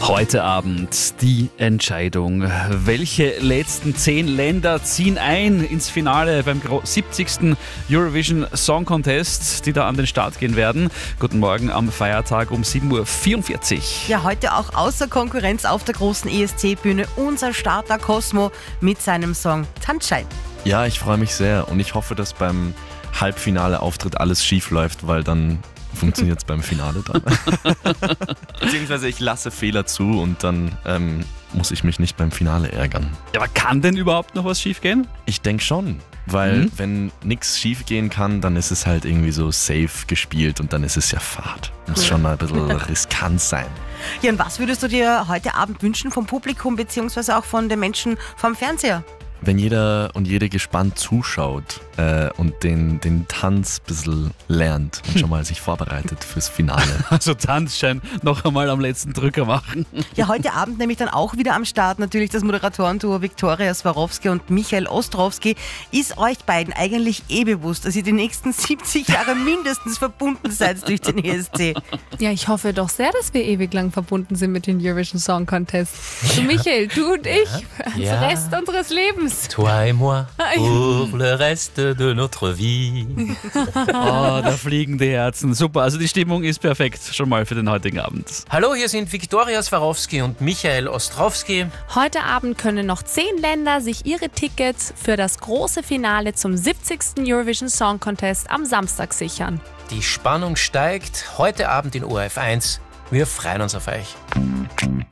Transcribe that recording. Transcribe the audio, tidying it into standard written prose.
Heute Abend die Entscheidung. Welche letzten 10 Länder ziehen ein ins Finale beim 70. Eurovision Song Contest, die da an den Start gehen werden? Guten Morgen am Feiertag um 7.44 Uhr. Ja, heute auch außer Konkurrenz auf der großen ESC-Bühne unser Starter Cosmo mit seinem Song Tanzschein. Ja, ich freue mich sehr und ich hoffe, dass beim Halbfinale-Auftritt alles schief läuft, weil dann funktioniert es beim Finale dann. Beziehungsweise ich lasse Fehler zu und dann muss ich mich nicht beim Finale ärgern. Ja, aber kann denn überhaupt noch was schief gehen? Ich denke schon, weil wenn nichts schief gehen kann, dann ist es halt irgendwie so safe gespielt und dann ist es ja Fahrt. Muss schon ein bisschen riskant sein. Ja, und was würdest du dir heute Abend wünschen vom Publikum beziehungsweise auch von den Menschen vom Fernseher? Wenn jeder und jede gespannt zuschaut und den Tanz ein bisschen lernt und schon mal sich vorbereitet fürs Finale. Also Tanzschein noch einmal am letzten Drücker machen. Ja, heute Abend nämlich dann auch wieder am Start natürlich das Moderatorenduo Viktoria Swarovski und Michael Ostrowski. Ist euch beiden eigentlich bewusst, dass ihr die nächsten 70 Jahre mindestens verbunden seid durch den ESC? Ja, ich hoffe doch sehr, dass wir ewig lang verbunden sind mit dem Eurovision Song Contest. So Michael, du und ich, für den Rest unseres Lebens. Toi et moi, pour le reste de notre vie. Oh, da fliegen die Herzen. Super, also die Stimmung ist perfekt schon mal für den heutigen Abend. Hallo, hier sind Viktoria Swarovski und Michael Ostrowski. Heute Abend können noch 10 Länder sich ihre Tickets für das große Finale zum 70. Eurovision Song Contest am Samstag sichern. Die Spannung steigt heute Abend in ORF 1. Wir freuen uns auf euch.